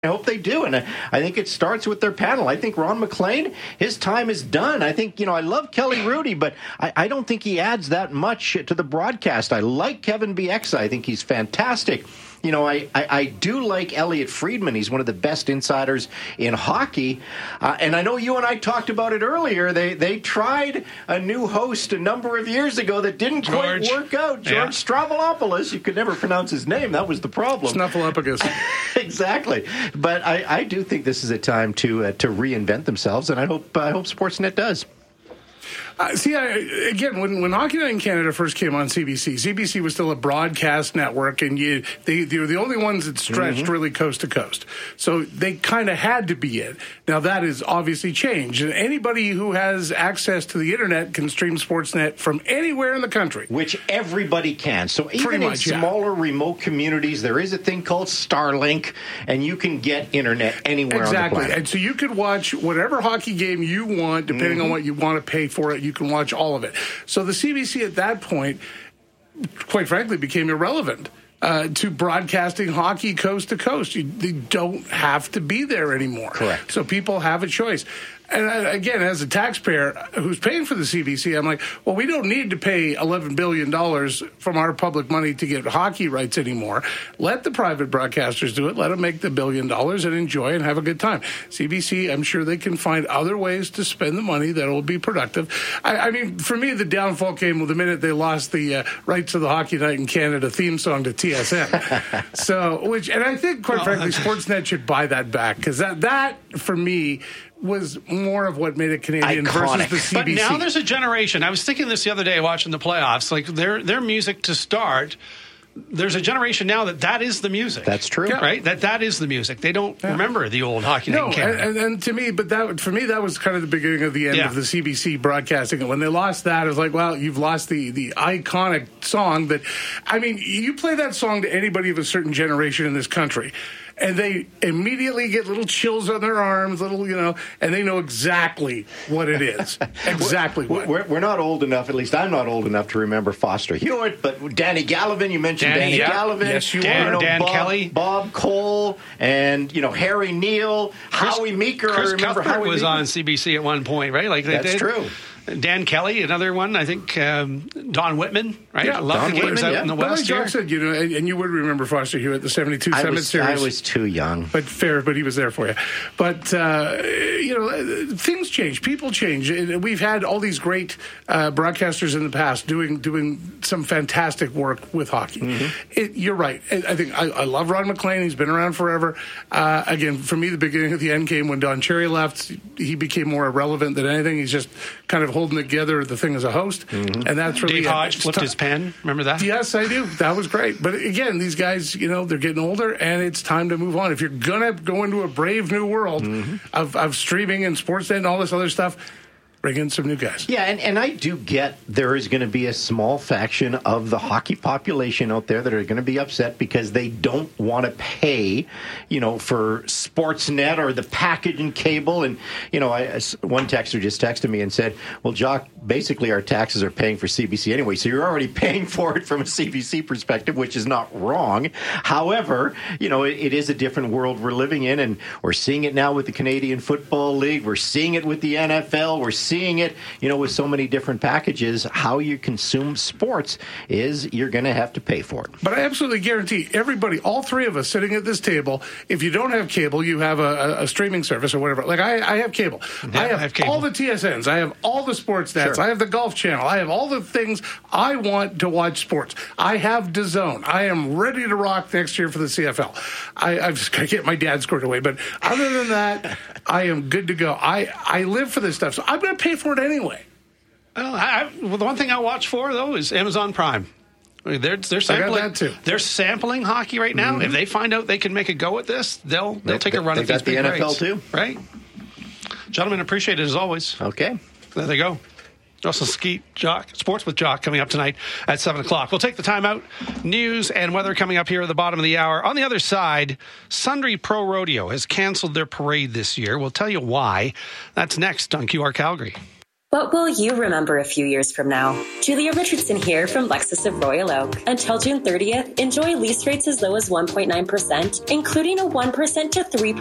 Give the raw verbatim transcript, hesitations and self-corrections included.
I hope they do, and I, I think it starts with their panel. I think Ron MacLean, his time is done. I think, you know, I love Kelly Rudy, but I, I don't think he adds that much to the broadcast. I like Kevin Bieksa. I think he's fantastic. You know, I, I, I do like Elliot Friedman. He's one of the best insiders in hockey. Uh, and I know you and I talked about it earlier. They they tried a new host a number of years ago that didn't George. quite work out. George Yeah. Stravopoulos. You could never pronounce his name. That was the problem. Snuffleupagus. Exactly. But I, I do think this is a time to uh, to reinvent themselves, and I hope I hope Sportsnet does. Uh, see, I, again, when, when Hockey Night in Canada first came on C B C, C B C was still a broadcast network, and you, they, they were the only ones that stretched mm-hmm. really coast to coast. So they kind of had to be it. Now, that has obviously changed. And anybody who has access to the Internet can stream Sportsnet from anywhere in the country. Which everybody can. So even much, in yeah. smaller, remote communities, there is a thing called Starlink, and you can get Internet anywhere exactly. on the planet. And so you could watch whatever hockey game you want, depending mm-hmm. on what you want to pay for it. You can watch all of it. So the C B C at that point, quite frankly, became irrelevant uh, to broadcasting hockey coast to coast. You, they don't have to be there anymore. Correct. So people have a choice. And I, again, as a taxpayer who's paying for the C B C, I'm like, well, we don't need to pay eleven billion dollars from our public money to get hockey rights anymore. Let the private broadcasters do it. Let them make the billion dollars and enjoy and have a good time. C B C, I'm sure they can find other ways to spend the money that will be productive. I, I mean, for me, the downfall came the minute they lost the uh, rights to the Hockey Night in Canada theme song to T S N. so, which, and I think, quite well, frankly, Sportsnet should buy that back, because that, that, for me, was more of what made it Canadian Iconic. versus the C B C. But now there's a generation. I was thinking this the other day watching the playoffs. Like their their music to start. There's a generation now that that is the music. That's true, yeah. right? That that is the music. They don't yeah. remember the old Hockey Night no, in Canada. And, and to me, but that for me that was kind of the beginning of the end yeah. of the C B C broadcasting. And when they lost that, it was like, well, you've lost the the iconic song that, I mean, you play that song to anybody of a certain generation in this country, and they immediately get little chills on their arms, little, you know, and they know exactly what it is. Exactly we're, what. We're, we're not old enough, at least I'm not old enough to remember Foster Hewitt, but Danny Gallivan, you mentioned Danny, Danny yeah. Gallivan. Yes, you Dan, are. You know, Dan Bob, Kelly. Bob Cole, and, you know, Harry Neal, Chris, Howie Meeker. Chris I remember Cuthbert Howie was Meeker. on C B C at one point, right? Like they That's did. true. Dan Kelly, another one. I think um, Don Whitman, right? Yeah, I love Don the games Whitman, out yeah. in the But like West Jock here. said, you know, and, and you would remember Foster Hewitt, the seventy-two I Summit was, Series. I was too young. But fair, but he was there for you. But, uh, you know, things change. People change. We've had all these great uh, broadcasters in the past doing doing some fantastic work with hockey. Mm-hmm. It, you're right. I think I, I love Ron MacLean. He's been around forever. Uh, again, for me, the beginning of the end came when Don Cherry left. He became more irrelevant than anything. He's just kind of holding together the thing as a host. Mm-hmm. And that's really Dave it. Hodge It's flipped t- his pen. Remember that? Yes, I do. That was great. But again, these guys, you know, they're getting older, and it's time to move on. If you're going to go into a brave new world mm-hmm. of, of streaming and Sportsnet and all this other stuff, bring in some new guys. Yeah, and, and I do get there is going to be a small faction of the hockey population out there that are going to be upset because they don't want to pay, you know, for Sportsnet or the package and cable. And, you know, I, one texter just texted me and said, well, Jock, basically our taxes are paying for C B C anyway, so you're already paying for it from a C B C perspective, which is not wrong. However, you know, it, it is a different world we're living in, and we're seeing it now with the Canadian Football League. We're seeing it with the N F L. We're seeing it, you know, with so many different packages. How you consume sports is you're going to have to pay for it. But I absolutely guarantee everybody, all three of us sitting at this table, if you don't have cable, you have a, a, a streaming service or whatever. Like I, I have cable. Yeah, I have, I have cable. all the T S Ns. I have all the sports nets. Sure. I have the Golf Channel. I have all the things I want to watch sports. I have DAZN. I am ready to rock next year for the C F L. I, I've just got to get my dad squared away. But other than that, I am good to go. I, I live for this stuff, so I'm going to pay for it anyway. Well, I, well, the one thing I watch for, though, is Amazon Prime. I mean, they're they're sampling. I got that too. They're sampling hockey right now. Mm-hmm. If they find out they can make a go at this, they'll they'll They- take a run they at these got the big N F L rigs, too. right? Gentlemen, appreciate it as always. Okay. There they go. Russell Skeet, Jock, Sports with Jock coming up tonight at seven o'clock. We'll take the time out. News and weather coming up here at the bottom of the hour. On the other side, Sundry Pro Rodeo has canceled their parade this year. We'll tell you why. That's next on Q R Calgary. What will you remember a few years from now? Julia Richardson here from Lexus of Royal Oak. Until June thirtieth, enjoy lease rates as low as one point nine percent, including a one percent to three percent